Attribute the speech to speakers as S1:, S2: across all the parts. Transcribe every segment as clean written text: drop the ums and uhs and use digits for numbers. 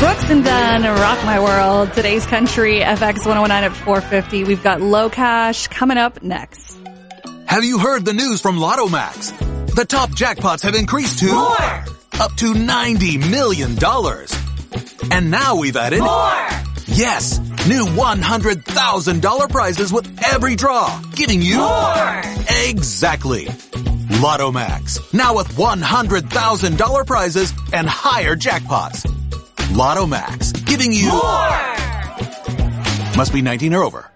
S1: Brooks and Dunn, Rock My World. Today's Country FX 1019 at 450. We've got Low Cash coming up next.
S2: Have you heard the news from Lotto Max? The top jackpots have increased to
S3: more,
S2: up to $90 million. And now we've added
S3: more.
S2: Yes, new $100,000 prizes with every draw, giving you
S3: more.
S2: Exactly. Lotto Max, now with $100,000 prizes and higher jackpots. Lotto Max, giving you
S3: more.
S2: Must be 19 or over.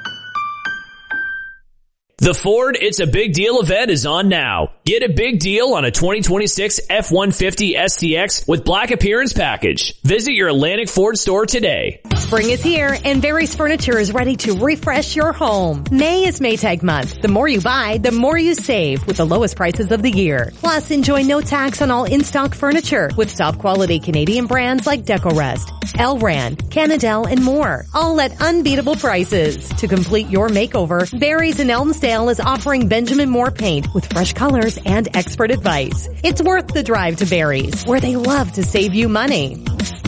S4: The Ford It's a Big Deal event is on now. Get a big deal on a 2026 F-150 STX with Black Appearance Package. Visit your Atlantic Ford store today.
S5: Spring is here and Barry's Furniture is ready to refresh your home. May is Maytag month. The more you buy, the more you save with the lowest prices of the year. Plus, enjoy no tax on all in-stock furniture with top quality Canadian brands like Decorest, Elran, Canadel, and more. All at unbeatable prices. To complete your makeover, Barry's in Elmsdale is offering Benjamin Moore paint with fresh colors and expert advice. It's worth the drive to Barry's, where they love to save you money.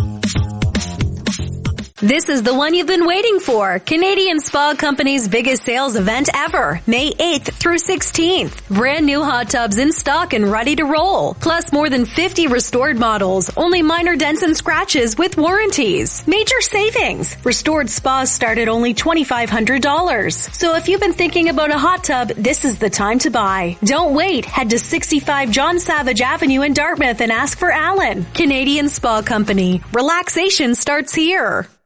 S6: This is the one you've been waiting for. Canadian Spa Company's biggest sales event ever. May 8th through 16th. Brand new hot tubs in stock and ready to roll. Plus more than 50 restored models. Only minor dents and scratches with warranties. Major savings. Restored spas start at only $2,500. So if you've been thinking about a hot tub, this is the time to buy. Don't wait. Head to 65 John Savage Avenue in Dartmouth and ask for Alan. Canadian Spa Company. Relaxation starts here.